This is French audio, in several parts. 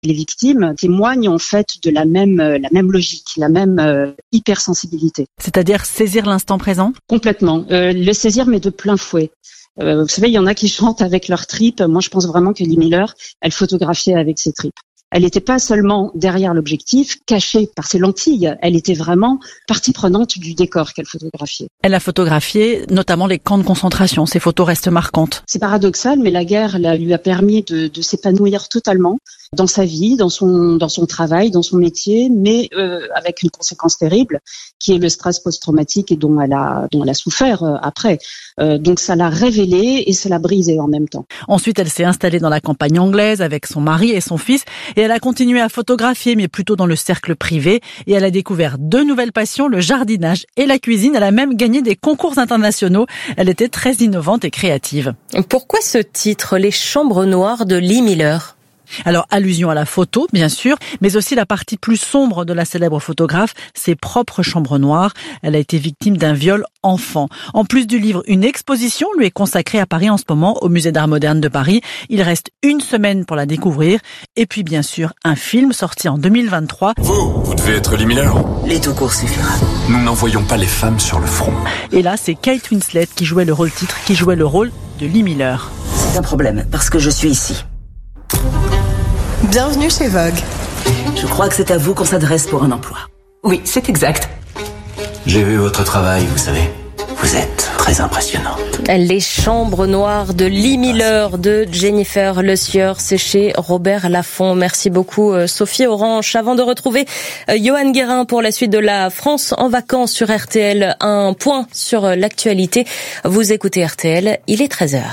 Les victimes témoignent en fait de la même logique, la même hypersensibilité. C'est-à-dire saisir l'instant présent ? Complètement. Le saisir, mais de plein fouet. Vous savez, il y en a qui chantent avec leurs tripes. Moi, je pense vraiment que Lee Miller, elle photographiait avec ses tripes. Elle n'était pas seulement derrière l'objectif, cachée par ses lentilles. Elle était vraiment partie prenante du décor qu'elle photographiait. Elle a photographié notamment les camps de concentration. Ces photos restent marquantes. C'est paradoxal, mais la guerre lui a permis de s'épanouir totalement dans sa vie, dans son travail, dans son métier, mais avec une conséquence terrible qui est le stress post-traumatique et dont elle a souffert après. Donc ça l'a révélée et ça l'a brisée en même temps. Ensuite, elle s'est installée dans la campagne anglaise avec son mari et son fils et elle a continué à photographier, mais plutôt dans le cercle privé. Et elle a découvert 2 nouvelles passions, le jardinage et la cuisine. Elle a même gagné des concours internationaux. Elle était très innovante et créative. Pourquoi ce titre, Les Chambres Noires de Lee Miller ? Alors, allusion à la photo, bien sûr, mais aussi la partie plus sombre de la célèbre photographe, ses propres chambres noires. Elle a été victime d'un viol enfant. En plus du livre, une exposition lui est consacrée à Paris en ce moment, au Musée d'Art Moderne de Paris. Il reste 1 semaine pour la découvrir. Et puis, bien sûr, un film sorti en 2023. Vous devez être Lee Miller. Les tout court suffira. Nous n'envoyons pas les femmes sur le front. Et là, c'est Kate Winslet qui jouait le rôle titre, qui jouait le rôle de Lee Miller. C'est un problème, parce que je suis ici. Bienvenue chez Vogue. Je crois que c'est à vous qu'on s'adresse pour un emploi. Oui, c'est exact. J'ai vu votre travail, vous savez. Vous êtes très impressionnante. Les Chambres Noires de Lee Miller de Jennifer Le Sieur, c'est chez Robert Laffont. Merci beaucoup Sophie Orange. Avant de retrouver Johan Guérin pour la suite de la France en vacances sur RTL, un point sur l'actualité. Vous écoutez RTL, il est 13h.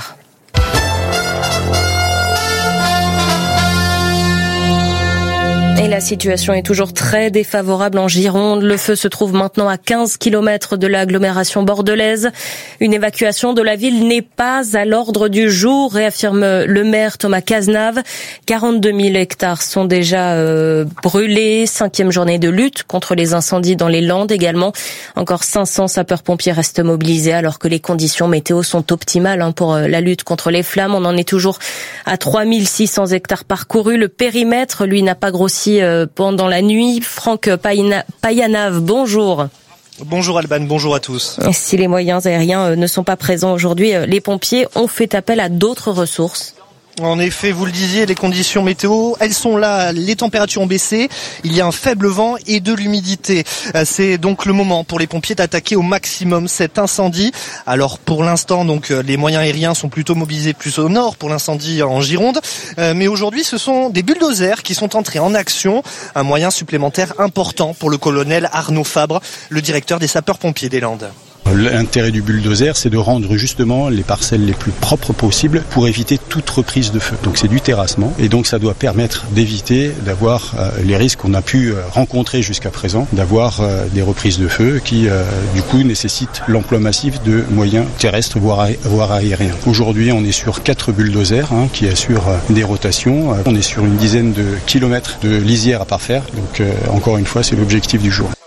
Et la situation est toujours très défavorable en Gironde. Le feu se trouve maintenant à 15 km de l'agglomération bordelaise. Une évacuation de la ville n'est pas à l'ordre du jour, réaffirme le maire Thomas Cazenave. 42 000 hectares sont déjà brûlés. 5e journée de lutte contre les incendies dans les Landes également. Encore 500 sapeurs-pompiers restent mobilisés alors que les conditions météo sont optimales pour la lutte contre les flammes. On en est toujours à 3600 hectares parcourus. Le périmètre, lui, n'a pas grossi pendant la nuit. Franck Payanave, bonjour. Bonjour Alban, bonjour à tous. Si les moyens aériens ne sont pas présents aujourd'hui, les pompiers ont fait appel à d'autres ressources. En effet, vous le disiez, les conditions météo, elles sont là, les températures ont baissé, il y a un faible vent et de l'humidité. C'est donc le moment pour les pompiers d'attaquer au maximum cet incendie. Alors pour l'instant, donc les moyens aériens sont plutôt mobilisés plus au nord pour l'incendie en Gironde. Mais aujourd'hui, ce sont des bulldozers qui sont entrés en action, un moyen supplémentaire important pour le colonel Arnaud Fabre, le directeur des sapeurs-pompiers des Landes. L'intérêt du bulldozer, c'est de rendre justement les parcelles les plus propres possibles pour éviter toute reprise de feu. Donc c'est du terrassement et donc ça doit permettre d'éviter d'avoir les risques qu'on a pu rencontrer jusqu'à présent, d'avoir des reprises de feu qui du coup nécessitent l'emploi massif de moyens terrestres voire aériens. Aujourd'hui on est sur 4 bulldozers qui assurent des rotations. On est sur une dizaine de kilomètres de lisière à parfaire. Donc encore une fois c'est l'objectif du jour.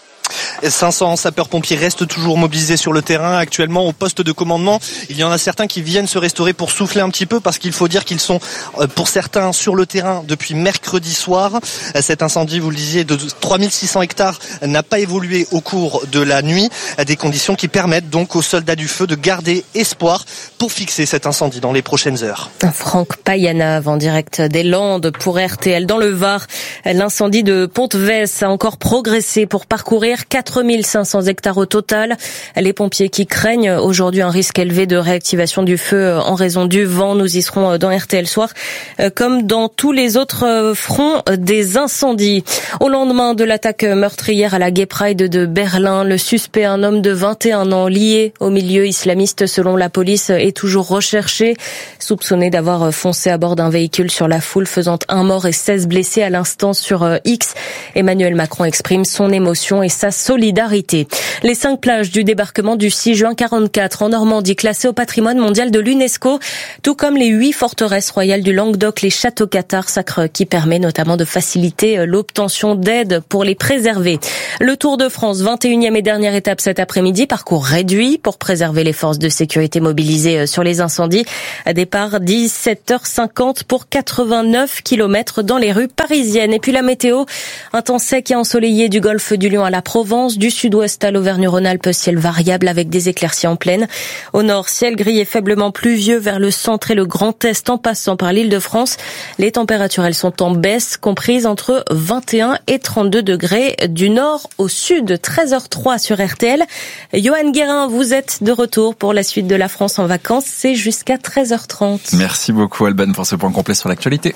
500 sapeurs-pompiers restent toujours mobilisés sur le terrain. Actuellement, au poste de commandement, il y en a certains qui viennent se restaurer pour souffler un petit peu parce qu'il faut dire qu'ils sont, pour certains, sur le terrain depuis mercredi soir. Cet incendie, vous le disiez, de 3600 hectares n'a pas évolué au cours de la nuit. Des conditions qui permettent donc aux soldats du feu de garder espoir pour fixer cet incendie dans les prochaines heures. Franck Payanave en direct des Landes pour RTL. Dans le Var, l'incendie de Pont-de-Vesse a encore progressé pour parcourir 4500 hectares au total. Les pompiers qui craignent aujourd'hui un risque élevé de réactivation du feu en raison du vent. Nous y serons dans RTL Soir, comme dans tous les autres fronts des incendies. Au lendemain de l'attaque meurtrière à la Gay Pride de Berlin, le suspect, un homme de 21 ans lié au milieu islamiste selon la police, est toujours recherché, soupçonné d'avoir foncé à bord d'un véhicule sur la foule, faisant 1 mort et 16 blessés à l'instant sur X. Emmanuel Macron exprime son émotion et sa solidarité solidarité. Les 5 plages du débarquement du 6 juin 44 en Normandie, classées au patrimoine mondial de l'UNESCO, tout comme les 8 forteresses royales du Languedoc, les châteaux cathares, sacre qui permet notamment de faciliter l'obtention d'aide pour les préserver. Le Tour de France, 21e et dernière étape cet après-midi, parcours réduit pour préserver les forces de sécurité mobilisées sur les incendies. Départ 17h50 pour 89 km dans les rues parisiennes. Et puis la météo, un temps sec et ensoleillé du golfe du Lion à la Provence, du sud-ouest à l'Auvergne-Rhône-Alpes, ciel variable avec des éclaircies en pleine. Au nord, ciel gris et faiblement pluvieux vers le centre et le Grand Est en passant par l'Île-de-France. Les températures, elles sont en baisse, comprises entre 21 et 32 degrés du nord au sud. 13h03 sur RTL. Johan Guérin, vous êtes de retour pour la suite de La France en vacances. C'est jusqu'à 13h30. Merci beaucoup Alban pour ce point complet sur l'actualité.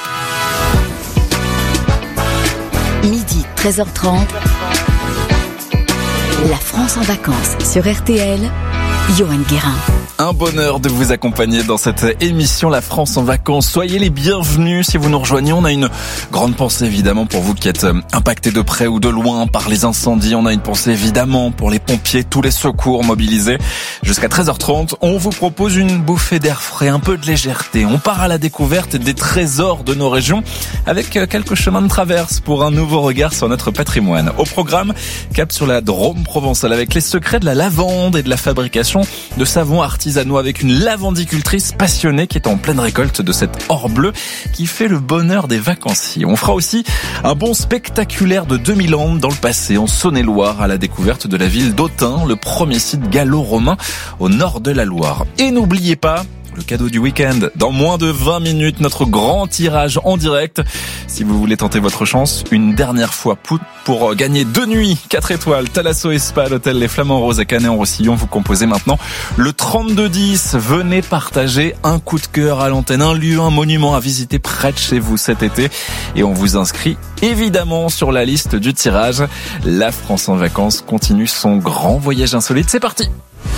Midi, 13h30. La France en vacances sur RTL. Johan Guérin. Un bonheur de vous accompagner dans cette émission La France en vacances. Soyez les bienvenus si vous nous rejoignez. On a une grande pensée évidemment pour vous qui êtes impactés de près ou de loin par les incendies. On a une pensée évidemment pour les pompiers, tous les secours mobilisés. Jusqu'à 13h30, on vous propose une bouffée d'air frais, un peu de légèreté. On part à la découverte des trésors de nos régions avec quelques chemins de traverse pour un nouveau regard sur notre patrimoine. Au programme, cap sur la Drôme provençale avec les secrets de la lavande et de la fabrication de savons artisanaux avec une lavandicultrice passionnée qui est en pleine récolte de cet or bleu qui fait le bonheur des vacanciers. On fera aussi un bond spectaculaire de 2000 ans dans le passé en Saône-et-Loire à la découverte de la ville d'Autun, le premier site gallo-romain au nord de la Loire. Et n'oubliez pas le cadeau du week-end. Dans moins de 20 minutes, notre grand tirage en direct. Si vous voulez tenter votre chance, une dernière fois pour gagner 2 nuits, 4 étoiles, Thalasso et Spa, l'hôtel Les Flamands Roses à Canet-en-Roussillon. Vous composez maintenant le 3210. Venez partager un coup de cœur à l'antenne, un lieu, un monument à visiter près de chez vous cet été. Et on vous inscrit évidemment sur la liste du tirage. La France en vacances continue son grand voyage insolite. C'est parti!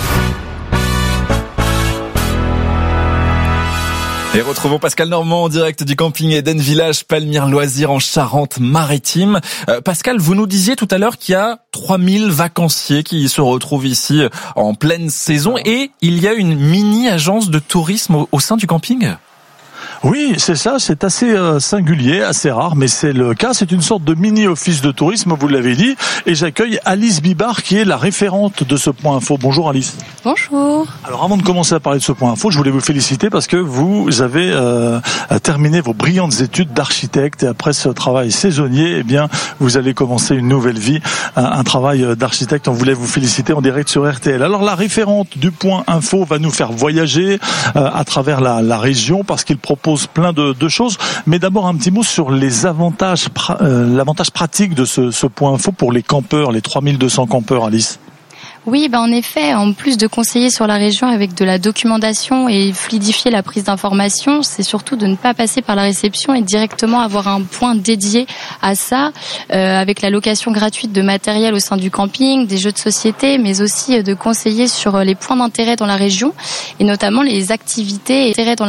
Et retrouvons Pascal Normand en direct du camping Eden Village Palmyre Loisirs en Charente-Maritime. Pascal, vous nous disiez tout à l'heure qu'il y a 3000 vacanciers qui se retrouvent ici en pleine saison et il y a une mini-agence de tourisme au sein du camping. Oui, c'est ça, c'est assez singulier, assez rare, mais c'est le cas. C'est une sorte de mini-office de tourisme, vous l'avez dit, et j'accueille Alice Bibard qui est la référente de ce point info. Bonjour Alice. Bonjour. Alors avant de commencer à parler de ce point info, je voulais vous féliciter parce que vous avez terminé vos brillantes études d'architecte et après ce travail saisonnier, eh bien, vous allez commencer une nouvelle vie, un travail d'architecte. On voulait vous féliciter en direct sur RTL. Alors la référente du point info va nous faire voyager à travers la région parce qu'il propose plein de choses, mais d'abord un petit mot sur les avantages, l'avantage pratique de ce point info pour les campeurs, les 3200 campeurs, Alice. Oui, en effet, en plus de conseiller sur la région avec de la documentation et fluidifier la prise d'information, c'est surtout de ne pas passer par la réception et directement avoir un point dédié à ça, avec la location gratuite de matériel au sein du camping, des jeux de société, mais aussi de conseiller sur les points d'intérêt dans la région et notamment les activités et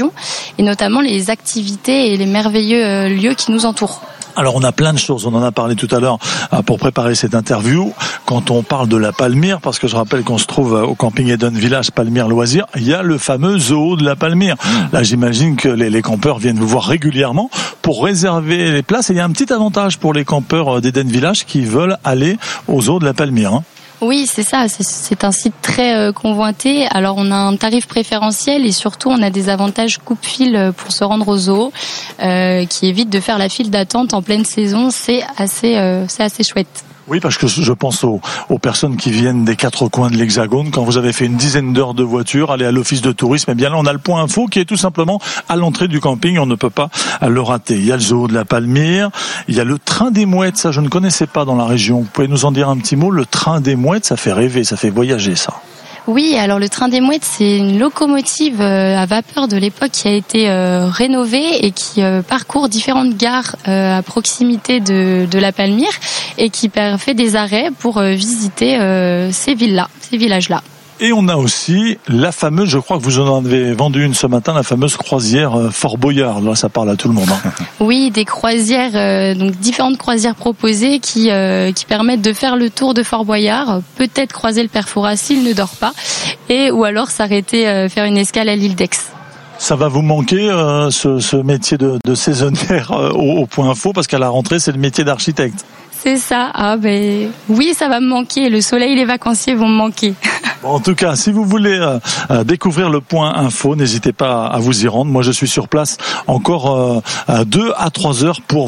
les merveilleux lieux qui nous entourent. Alors on a plein de choses, on en a parlé tout à l'heure pour préparer cette interview. Quand on parle de la Palmyre, parce que je rappelle qu'on se trouve au camping Eden Village Palmyre Loisirs, il y a le fameux zoo de la Palmyre. Là j'imagine que les campeurs viennent vous voir régulièrement pour réserver les places. Et il y a un petit avantage pour les campeurs d'Eden Village qui veulent aller au zoo de la Palmyre. Oui, c'est ça. C'est un site très convoité. Alors, on a un tarif préférentiel et surtout, on a des avantages coupe-fil pour se rendre au zoo, qui évite de faire la file d'attente en pleine saison. C'est assez chouette. Oui, parce que je pense aux personnes qui viennent des 4 coins de l'Hexagone. Quand vous avez fait une dizaine d'heures de voiture, aller à l'office de tourisme, eh bien là, on a le point info qui est tout simplement à l'entrée du camping. On ne peut pas le rater. Il y a le zoo de la Palmyre. Il y a le train des mouettes. Ça, je ne connaissais pas dans la région. Vous pouvez nous en dire un petit mot? Le train des mouettes, ça fait rêver, ça fait voyager, ça. Oui, alors le train des mouettes, c'est une locomotive à vapeur de l'époque qui a été rénovée et qui parcourt différentes gares à proximité de la Palmyre et qui fait des arrêts pour visiter ces villages-là. Et on a aussi la fameuse, je crois que vous en avez vendu une ce matin, la fameuse croisière Fort Boyard. Là, ça parle à tout le monde. Oui, des croisières, donc différentes croisières proposées qui permettent de faire le tour de Fort Boyard, peut-être croiser le père Fouras s'il ne dort pas, ou alors s'arrêter, faire une escale à l'île d'Aix. Ça va vous manquer ce métier de saisonnière au Point Info, parce qu'à la rentrée, c'est le métier d'architecte. C'est ça. Oui, ça va me manquer. Le soleil, les vacanciers vont me manquer. Bon, en tout cas, si vous voulez découvrir le Point Info, n'hésitez pas à vous y rendre. Moi, je suis sur place encore 2 à 3 heures pour